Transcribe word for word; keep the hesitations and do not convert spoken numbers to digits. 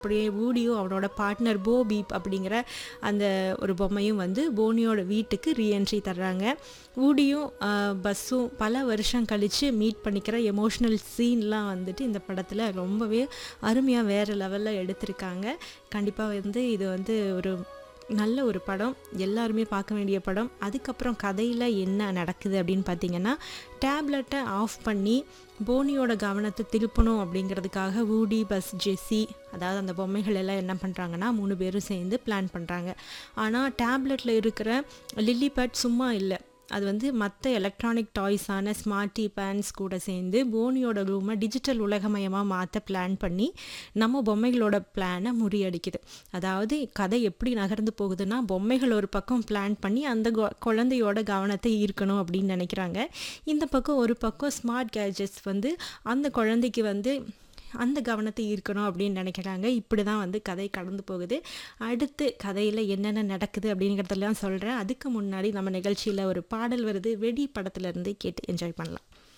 அப்படியே வூடியும் அவனோட பார்ட்னர் போ பீப் அப்படிங்கிற அந்த ஒரு பொம்மையும் வந்து போனியோட வீட்டுக்கு ரீஎன்ட்ரி தர்றாங்க. வூடியும் ஆஹ், பஸ்ஸும் பல வருஷம் கழித்து மீட் பண்ணிக்கிற எமோஷ்னல் சீன்லாம் வந்துட்டு இந்த படத்தில் ரொம்பவே அருமையாக வேறு லெவலில் எடுத்திருக்காங்க. கண்டிப்பாக வந்து இது வந்து ஒரு நல்ல ஒரு படம், எல்லாருமே பார்க்க வேண்டிய படம். அதுக்கப்புறம் கதையில் என்ன நடக்குது அப்படின்னு பார்த்தீங்கன்னா, டேப்லெட்டை ஆஃப் பண்ணி போனியோட கவனத்தை திருப்பணும் அப்படிங்கிறதுக்காக வூடி, பஸ், ஜெஸ்ஸி, அதாவது அந்த பொம்மைகள் எல்லாம் என்ன பண்ணுறாங்கன்னா மூணு பேரும் சேர்ந்து பிளான் பண்ணுறாங்க. ஆனால் டேப்லெட்டில் இருக்கிற லில்லி பேட் சும்மா இல்லை, அது வந்து மற்ற எலக்ட்ரானிக் டாய்ஸான ஸ்மார்ட்டி பேன்ஸ் கூட சேர்ந்து போனியோட ரூமை டிஜிட்டல் உலகமயமாக மாற்ற பிளான் பண்ணி நம்ம பொம்மைகளோட பிளானை முறியடிக்குது. அதாவது கதை எப்படி நகர்ந்து போகுதுன்னா, பொம்மைகள் ஒரு பக்கம் பிளான் பண்ணி அந்த கொ- குழந்தையோட கவனத்தை ஈர்க்கணும் அப்படின்னு நினைக்கிறாங்க. இந்த பக்கம் ஒரு பக்கம் ஸ்மார்ட் கேஜெட்ஸ் வந்து அந்த குழந்தைக்கு வந்து அந்த கவனத்தை ஈர்க்கணும் அப்படின்னு நினைக்கிறாங்க. இப்படி தான் வந்து கதை கடந்து போகுது. அடுத்து கதையில் என்னென்ன நடக்குது அப்படிங்கிறதெல்லாம் சொல்கிறேன். அதுக்கு முன்னாடி நம்ம நிகழ்ச்சியில் ஒரு பாடல் வருது, வெடி படத்துலேருந்து கேட்டு என்ஜாய் பண்ணலாம்.